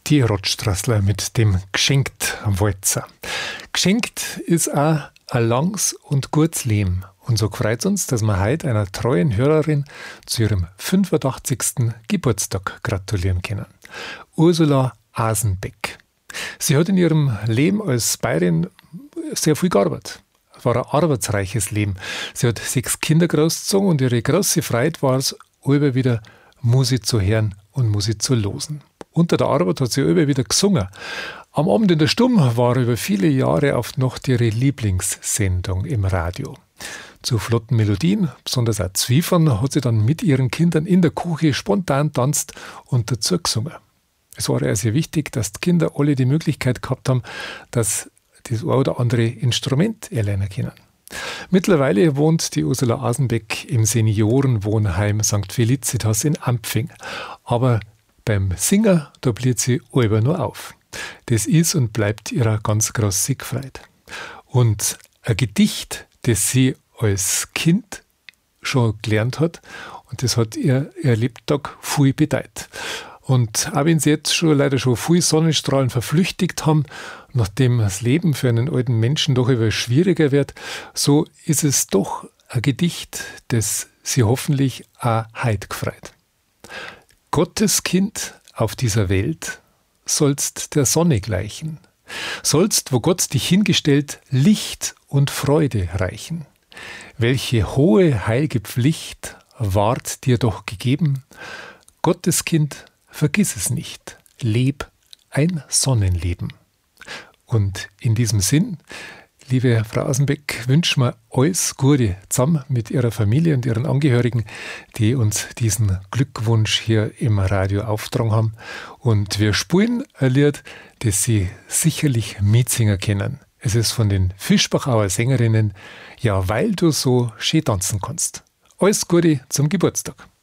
Die Rottstraßler mit dem Geschenkt-Walzer. Geschenkt ist auch ein langes und gutes Leben. Und so freut es uns, dass wir heute einer treuen Hörerin zu ihrem 85. Geburtstag gratulieren können. Ursula Asenbeck. Sie hat in ihrem Leben als Bayerin sehr viel gearbeitet. Es war ein arbeitsreiches Leben. Sie hat 6 Kinder großgezogen und ihre große Freude war es, immer wieder Musik zu hören und Musik zu losen. Unter der Arbeit hat sie immer wieder gesungen. Am Abend in der Stube war über viele Jahre oft noch ihre Lieblingssendung im Radio. Zu flotten Melodien, besonders auch Zwiefern, hat sie dann mit ihren Kindern in der Küche spontan tanzt und dazu gesungen. Es war ihr sehr wichtig, dass die Kinder alle die Möglichkeit gehabt haben, dass das ein oder andere Instrument erlernen können. Mittlerweile wohnt die Ursula Asenbeck im Seniorenwohnheim St. Felicitas in Ampfing. Aber beim Singen, da blieb sie immer nur auf. Das ist und bleibt ihrer ganz große Freude. Und ein Gedicht, das sie als Kind schon gelernt hat, und das hat ihr Lebtag viel bedeutet. Und auch wenn sie jetzt leider schon viel Sonnenstrahlen verflüchtigt haben, nachdem das Leben für einen alten Menschen doch immer schwieriger wird, so ist es doch ein Gedicht, das sie hoffentlich auch heute gefreut. Gottes Kind auf dieser Welt sollst der Sonne gleichen, sollst, wo Gott dich hingestellt, Licht und Freude reichen. Welche hohe, heilige Pflicht ward dir doch gegeben, Gottes Kind, vergiss es nicht, leb ein Sonnenleben. Und in diesem Sinn, liebe Frau Asenbeck, wünschen wir alles Gute zusammen mit Ihrer Familie und Ihren Angehörigen, die uns diesen Glückwunsch hier im Radio aufgetragen haben. Und wir spielen ein Lied, das Sie sicherlich mitsingen können. Es ist von den Fischbachauer Sängerinnen, ja, weil du so schön tanzen kannst. Alles Gute zum Geburtstag.